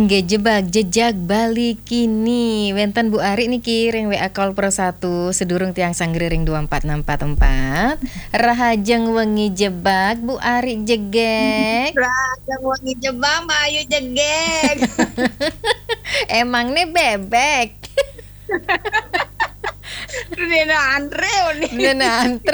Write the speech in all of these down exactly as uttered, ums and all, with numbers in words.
Ngejebak jejak balik kini Wenten Bu Ari niki ring W A call pro satu sedurung tiang sanggri ring dua empat enam empat empat rahajeng wengi jebak Bu Ari jegek rahajeng wengi jebak Mayu jegek emang nih bebek Nena antre Nena antre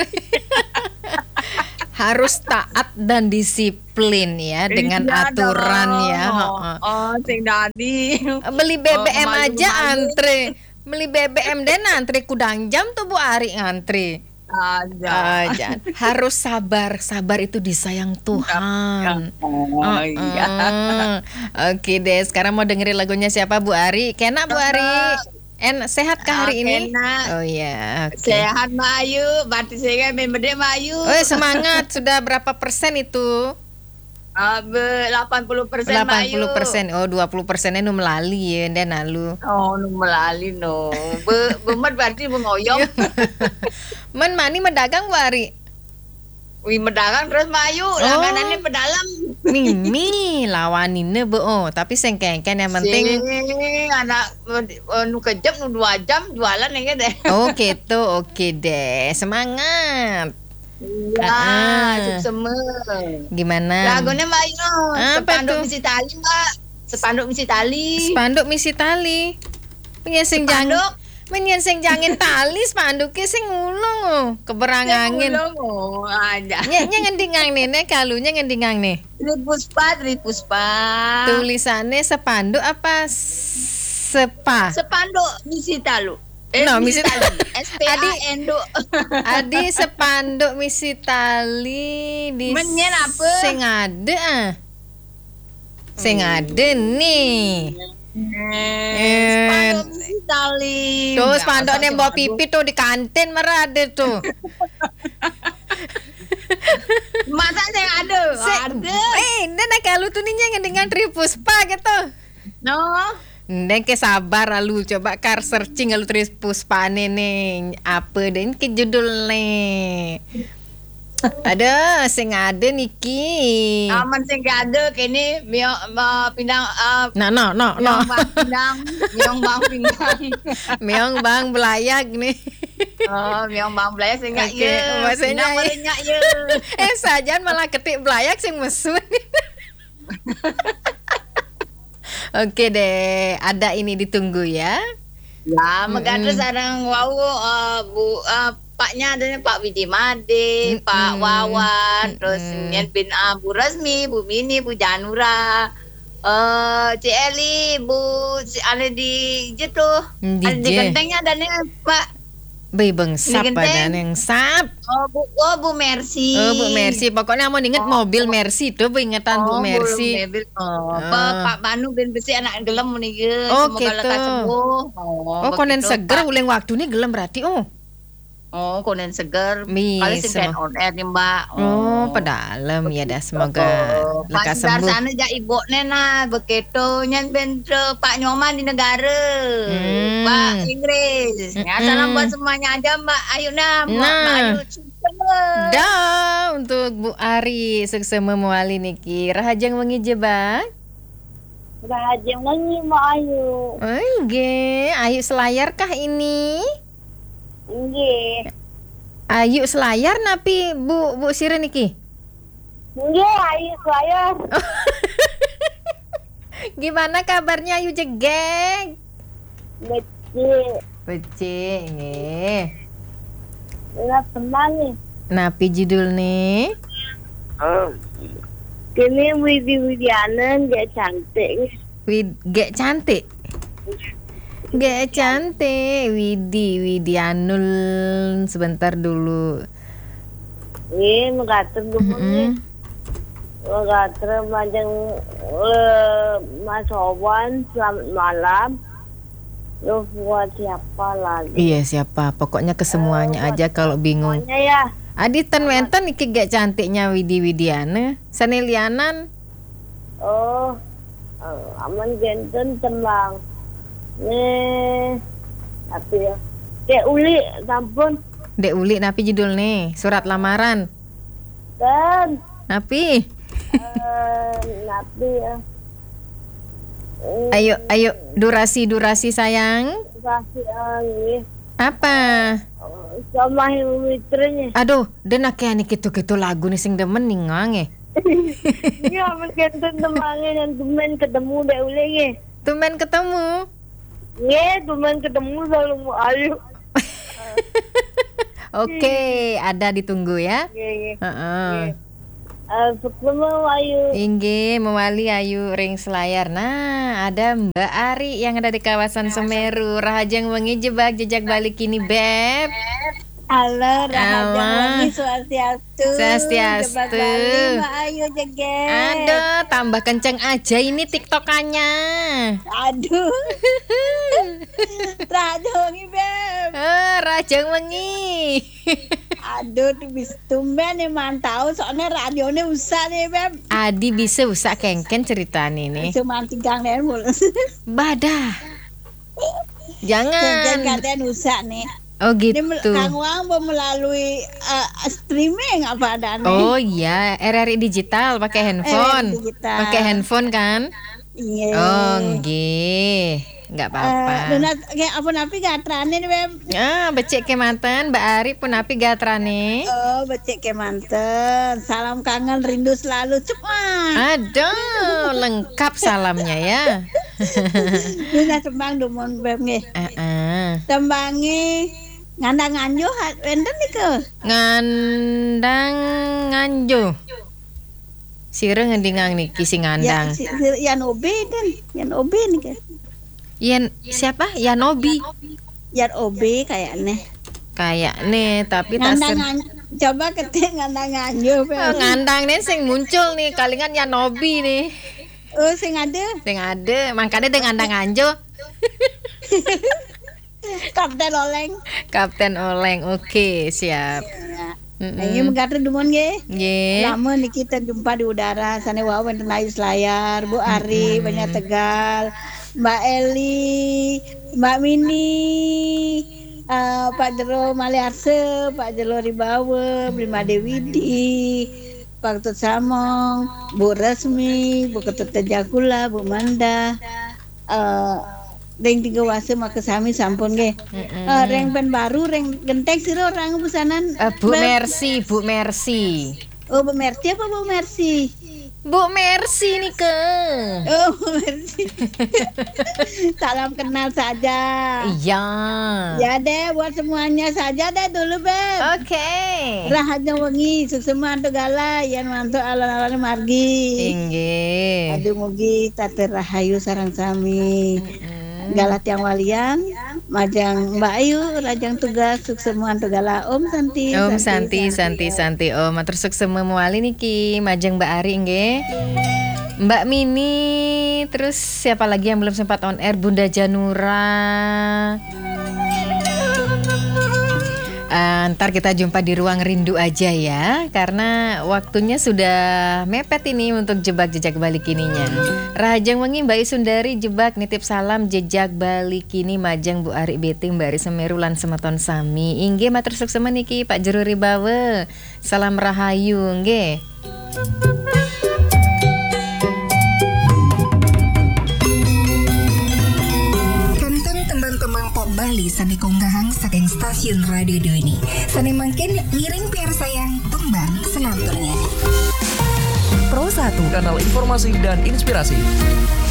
harus taat dan disiplin ya dengan iya aturan dong. ya. Oh, oh sing dadi. Beli B B M oh, aja malu. antre. Beli B B M dan antri kudang jam tuh Bu Ari ngantri. Aja. Aja. Harus sabar, sabar itu disayang Tuhan. Oh, uh, iya. uh. Oke deh, sekarang mau dengerin lagunya siapa Bu Ari? Kena Bu Ari. En sehat kah hari ini? Kena. Oh iya. Okay. Sehat Mayu, berarti saya membede Mayu. Oh semangat. Sudah berapa persen itu? Uh, delapan puluh persen delapan puluh persen. Mayu. Oh dua puluh persennya nu melali ya dan lalu. Oh nu melali no. Be bemet berarti mengoyong. Men mani mendagang Bu Ari. Wih mendagang terus Mayu, oh. Langganannya pedalam. Mimi lawanine be oh, tapi sengkengken yang penting Sing, anak nu kejam nu dua jam jualan ya deh. Oh gitu, oke deh. Semangat. Iya, uh-uh. Semua. Gimana? Lagunya Mbak Ino, sepanduk misi tali, Mbak. Sepanduk misi tali. Sepanduk misi tali. Menyesing jangan menyesing jangan tali spanduknya sing ngulung oh, keberangangin. Ngulung oh, aja. Nya nya ngendingang nih, nek kalunya ngendingang nih. Tripuspa, Tripuspa. Tulisannya sepanduk apa sepa? Sepanduk misi talu. Eh, no, misi tali. S P A N D O. Adi sepanduk misi tali di menyen apa? Sing ada ah. Sing ada nih. Eh, spanduk misi tali. Tuh spanduknya bawa pipi tuh di kantin merah ada tuh. Masa saya ada? Ada. Eh, dan kalau tuh nih dengan Tripuspa gitu. No. Ndeng ke sabar lalu coba kar searching lalu terus Puspa nih apa dan ke judul nih. Ada sing ada niki. Aman sing ada kene miong pindang uh, no no no no. Bang pindang, miong bang pindang. Miong bang belayak nih. Oh, miong bang belayak sing enggak okay, ye. Maksudnya enggak ye. Eh sajan malah ketik belayak sing mesun. Oke deh, ada ini ditunggu ya. Ya, megade mm-hmm. sareng wau uh, Bu uh, Paknya adanya Pak Widi Made, mm-hmm. Pak Wawan, mm-hmm. terus Nyen bin Abu Rasmi, Bu Mini, Bu Janura, uh, Cik Eli, Bu si ada di gitu. Ada di gentengnya adanya Pak Bey bengsap ada yang sap. Oh Bu, oh Bu Mercy. Oh Bu Mercy, pokoknya mau inget oh, mobil Mercy tuh, Bu ingetan oh, Bu Mercy. Mobil, oh, oh. Pak Banu ben besi anak gelem nih, oh, semoga gitu. lekas sembuh. Oh, oh konen seger uleng waktu ini gelem berarti oh. Oh, konen seger. Kali sing on air nih Mbak. Oh, oh pedalem ya dah semoga oh, lekas sembuh. Sana ja ibu nena begitu nyen ben Pak Nyoman di negara. Hmm. Pak Inggris. Ya, salam buat semuanya aja Mbak Ayu nah. Mbak Ayu. Dah untuk Bu Ari sukses memuali niki. Rahajeng wengi jebak. Rahajeng wengi Mbak Ayu. Oh, nggih. Ayu selayar kah ini? Nggih. Ayu selayar napi Bu Bu Sire niki? Nggih, Ayu selayar. Gimana kabarnya Ayu jegek? Becik. Becik nggih. Lah teman nih. Napi judul nih? Oh. Kini Widi Widianen gak cantik. Wid gak cantik. Gak cantik Widi Widianul sebentar dulu. Iya, mengatur dulu nih. Mengatur panjang Mas Owan, selamat malam. Lu buat siapa lagi? Iya siapa? Pokoknya kesemuanya uh, aja kalau bingung. Semuanya ya. Aditan wenten iki gak cantiknya Widi Widiana. Sanelianan. Oh, uh, aman genten tembang. Nih, tapi ya. Dek Uli, sampun. Dek Uli, napi judul nih? Surat lamaran. Dan. Napi. Uh, napi ya. Ayo, ayo, durasi-durasi sayang. Kasih angin. Apa? Sama mitranya. Aduh, denak ya nih gitu-gitu lagu nih sing demen nih ngange. Iya, mungkin temannya yang teman ketemu deh uleng ya. Tumben ketemu. Iya, teman ketemu selalu mau ayu. Oke, ada ditunggu ya. Iya, iya. Heeh. Eh, Sebelum ayu. Inge mewali ayu ring selayar. Nah, ada Mbak Ari yang ada di kawasan Semeru. Rahajang wengi jebak jejak balik ini beb. Halo, Rahajang Halo. Wangi Swastiastu. Swastiastu. Jebak Bali, Mbak Ayu jeget. Aduh, tambah kenceng aja ini tiktokannya. Aduh. Rahajang Wangi beb. Eh, Rahajang wengi. Aduh, tuh bis tumben nih mantau soalnya radionya usah nih beb. Adi bisa usah kengken cerita nih. Cuma tigang nih mulu. Badah. Jangan Jangan. katanya usah nih. Oh Ini gitu. Kang Wang mau melalui uh, streaming apa adanya? Oh iya, R R I digital pakai handphone. R R I digital. Pakai handphone kan? Iya. Oh nggih. Enggak apa-apa. Eh, donat kayak apa napi gatrane nih beb? Ah, becek ke manten Mbak Ari pun api gatrane. Oh, becek ke manten. Salam kangen rindu selalu cepat. Aduh, lengkap salamnya ya. Donat tembang dumon beb nggih. Heeh. Tembangi ngandang anjo wenten nih ke. Ngandang nganjo. Sire ngendingang niki sing Ya, ngandang. si, si, Yan Obe kan. Yan Obe nih kan. Yan siapa? Yanobi. Yan Obe kayaknya. Kayak nih, tapi tak Ngandang ser- anjo. Coba ketik ngandang anjo beb. Oh, ngandang nih sing muncul nih kalingan Yanobi nih. Oh, sing ada Sing ada, makanya dengan ngandang anjo. Kapten Oleng. Kapten Oleng. Oke, siap. Nah, ini mengkata dumon nggih. Nggih. Lama nih kita jumpa di udara. Sana wow wonten ayu selayar, Bu Ari, banyak Tegal, Mbak Eli, Mbak Mini, eh, Pak Jero Maliarse, Pak Jero Ribawe, Brima Dewidi, Pak Ketut Samong, Bu Resmi, Bu Ketut Tejakula, Bu Manda, eh Reng tiga wase make sami sampun nggih. Eh, reng pen baru, reng genteng sira orang pesanan. Eh, Bu Beb. Mercy, Bu Mercy. Oh, Bu Mercy apa Bu Mercy? Bu Mercy nih ke. Oh, Bu Mercy. Salam kenal saja. Iya. Ya deh, buat semuanya saja deh dulu, Beb. Oke. Rahatnya wengi, sukses mantu gala, yan mantu alon-alon margi. Inggih. Aduh mugi tate rahayu sarang sami. Galat yang walian, majang Mbak Ayu, rajang tugas, sukses mantu gala. Om Santi. Om Santi, Santi, Santi. Om, matur sukses memwali niki, majeng Mbak Ari nggih. Mbak Mini, terus siapa lagi yang belum sempat on air? Bunda Janura. Uh, ntar kita jumpa di ruang rindu aja ya, karena waktunya sudah mepet ini untuk jebak jejak balik ininya. Rahajang wengi Mbak Isundari jebak nitip salam jejak balik ini majang Bu Ari Beting Mbak Ari Semeru lan semeton sami. Inggih matur sukses niki Pak Jero Ribawe. Salam rahayu nggih. Tembang pop Bali sani konggahang saking stasiun radio Doni. Sani mangkin ngiring piar sayang tembang senam turnya. Pro satu, kanal informasi dan inspirasi.